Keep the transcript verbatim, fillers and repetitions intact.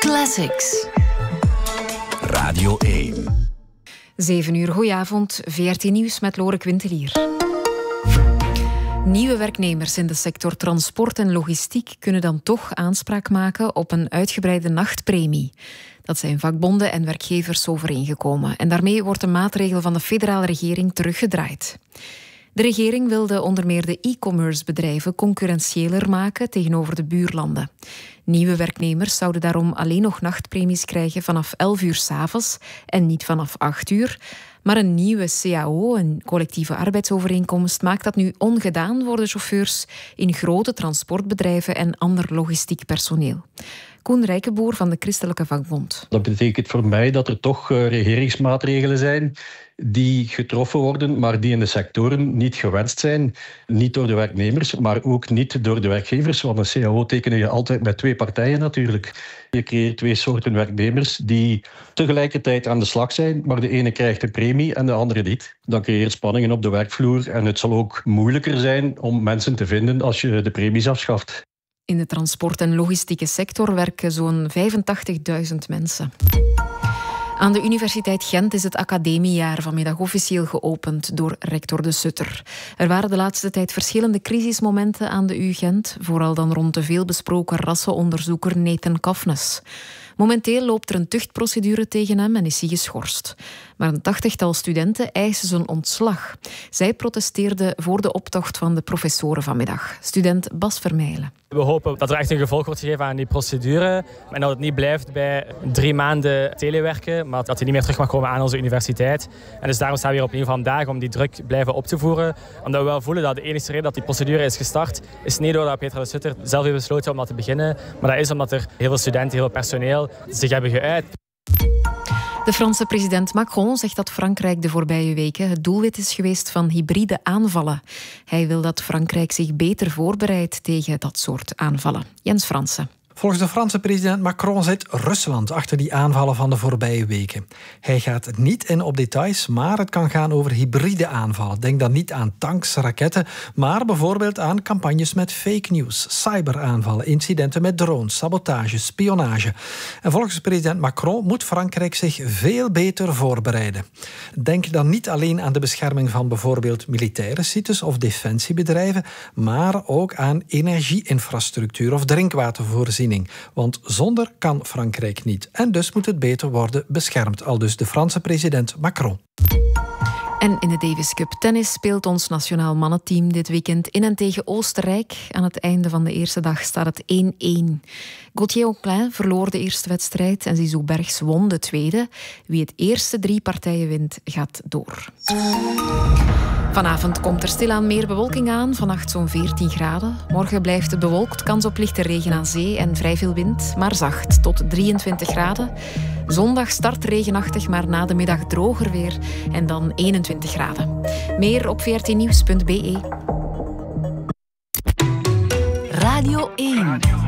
Classics. Radio één. Zeven uur, goedenavond. V R T Nieuws met Lore Quintelier. Nieuwe werknemers in de sector transport en logistiek kunnen dan toch aanspraak maken op een uitgebreide nachtpremie. Dat zijn vakbonden en werkgevers overeengekomen. En daarmee wordt de maatregel van de federale regering teruggedraaid. De regering wilde onder meer de e-commerce bedrijven concurrentiëler maken tegenover de buurlanden. Nieuwe werknemers zouden daarom alleen nog nachtpremies krijgen vanaf elf uur 's avonds en niet vanaf acht uur. Maar een nieuwe C A O, een collectieve arbeidsovereenkomst, maakt dat nu ongedaan voor de chauffeurs in grote transportbedrijven en ander logistiek personeel. Koen Rijkenboer van de Christelijke Vakbond. Dat betekent voor mij dat er toch uh, regeringsmaatregelen zijn die getroffen worden, maar die in de sectoren niet gewenst zijn. Niet door de werknemers, maar ook niet door de werkgevers. Want een C A O teken je altijd met twee partijen natuurlijk. Je creëert twee soorten werknemers die tegelijkertijd aan de slag zijn, maar de ene krijgt een premie en de andere niet. Dan creëer je spanningen op de werkvloer en het zal ook moeilijker zijn om mensen te vinden als je de premies afschaft. In de transport- en logistieke sector werken zo'n vijfentachtigduizend mensen. Aan de Universiteit Gent is het academiejaar vanmiddag officieel geopend door rector De Sutter. Er waren de laatste tijd verschillende crisismomenten aan de U Gent, vooral dan rond de veelbesproken rassenonderzoeker Nathan Kafnes. Momenteel loopt er een tuchtprocedure tegen hem en is hij geschorst. Maar een tachtigtal studenten eisen zijn ontslag. Zij protesteerden voor de optocht van de professoren vanmiddag. Student Bas Vermeijlen. We hopen dat er echt een gevolg wordt gegeven aan die procedure en dat het niet blijft bij drie maanden telewerken, maar dat hij niet meer terug mag komen aan onze universiteit. En dus daarom staan we hier opnieuw vandaag om die druk blijven op te voeren. Omdat we wel voelen dat de enige reden dat die procedure is gestart, is niet doordat Petra De Sutter zelf heeft besloten om dat te beginnen, maar dat is omdat er heel veel studenten, heel veel personeel zich hebben geuit. De Franse president Macron zegt dat Frankrijk de voorbije weken het doelwit is geweest van hybride aanvallen. Hij wil dat Frankrijk zich beter voorbereidt tegen dat soort aanvallen. Jens Fransen. Volgens de Franse president Macron zit Rusland achter die aanvallen van de voorbije weken. Hij gaat niet in op details, maar het kan gaan over hybride aanvallen. Denk dan niet aan tanks, raketten, maar bijvoorbeeld aan campagnes met fake news, cyberaanvallen, incidenten met drones, sabotage, spionage. En volgens president Macron moet Frankrijk zich veel beter voorbereiden. Denk dan niet alleen aan de bescherming van bijvoorbeeld militaire sites of defensiebedrijven, maar ook aan energieinfrastructuur of drinkwatervoorziening. Want zonder kan Frankrijk niet. En dus moet het beter worden beschermd, aldus de Franse president Macron. En in de Davis Cup tennis speelt ons nationaal mannenteam dit weekend in en tegen Oostenrijk. Aan het einde van de eerste dag staat het één-één. Gauthier Auclin verloor de eerste wedstrijd en Zizou Bergs won de tweede. Wie het eerste drie partijen wint, gaat door. Vanavond komt er stilaan meer bewolking aan, vannacht zo'n veertien graden. Morgen blijft het bewolkt, kans op lichte regen aan zee en vrij veel wind, maar zacht tot drieëntwintig graden. Zondag start regenachtig, maar na de middag droger weer en dan eenentwintig graden. Meer op v r t nieuws punt b e. Radio één.